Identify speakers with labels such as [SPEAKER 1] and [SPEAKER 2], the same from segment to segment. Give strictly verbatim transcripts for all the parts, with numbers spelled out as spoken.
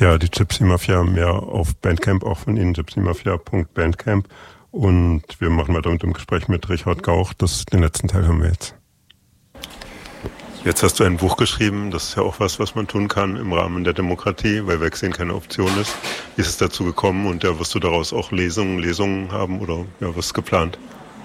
[SPEAKER 1] Ja, die Gypsy Mafia mehr auf Bandcamp, auch von Ihnen, gypsy mafia punkt bandcamp. Und wir machen weiter mit dem Gespräch mit Richard Gauch. Das, den letzten Teil hören wir jetzt. Jetzt hast du ein Buch geschrieben, das ist ja auch was, was man tun kann im Rahmen der Demokratie, weil Wegsehen keine Option ist. Wie ist es dazu gekommen und ja, wirst du daraus auch Lesungen, Lesungen haben oder ja, was ist geplant?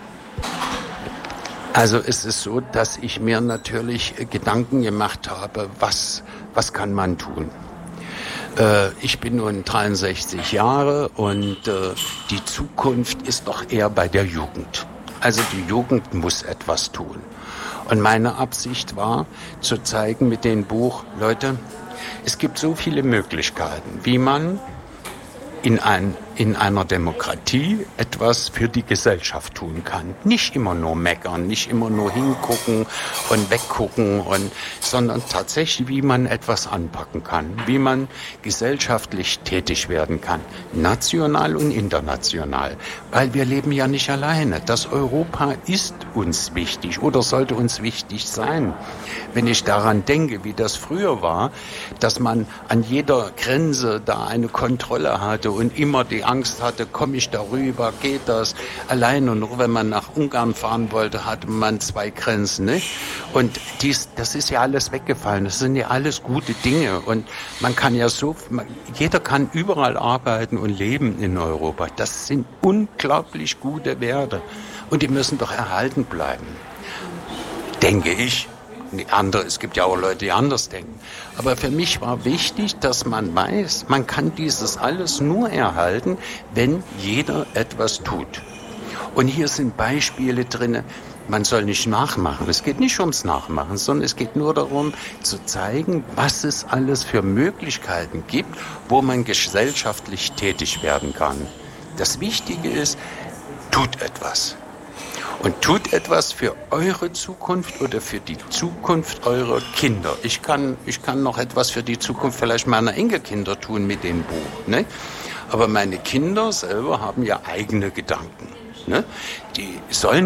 [SPEAKER 2] Also es ist so, dass ich mir natürlich Gedanken gemacht habe, was, was kann man tun? Äh, ich bin nun dreiundsechzig Jahre und äh, die Zukunft ist doch eher bei der Jugend. Also die Jugend muss etwas tun. Und meine Absicht war, zu zeigen mit dem Buch, Leute, es gibt so viele Möglichkeiten, wie man in, ein, in einer Demokratie etwas für die Gesellschaft tun kann. Nicht immer nur meckern, nicht immer nur hingucken und weggucken, und, sondern tatsächlich, wie man etwas anpacken kann, wie man gesellschaftlich tätig werden kann, national und international. Weil wir leben ja nicht alleine. Das Europa ist uns wichtig oder sollte uns wichtig sein. Wenn ich daran denke, wie das früher war, dass man an jeder Grenze da eine Kontrolle hatte und immer die Angst hatte, komme ich darüber, geht das? Allein und nur wenn man nach Ungarn fahren wollte, hatte man zwei Grenzen, nicht? Und dies, das ist ja alles weggefallen. Das sind ja alles gute Dinge und man kann ja so, man, jeder kann überall arbeiten und leben in Europa. Das sind unglaublich gute Werte und die müssen doch erhalten bleiben, denke ich. Andere, es gibt ja auch Leute, die anders denken. Aber für mich war wichtig, dass man weiß, man kann dieses alles nur erhalten, wenn jeder etwas tut. Und hier sind Beispiele drin, man soll nicht nachmachen. Es geht nicht ums Nachmachen, sondern es geht nur darum, zu zeigen, was es alles für Möglichkeiten gibt, wo man gesellschaftlich tätig werden kann. Das Wichtige ist, tut etwas. Und tut etwas für eure Zukunft oder für die Zukunft eurer Kinder. Ich kann, ich kann noch etwas für die Zukunft vielleicht meiner Enkelkinder tun mit dem Buch, ne? Aber meine Kinder selber haben ja eigene Gedanken, ne? Die sollen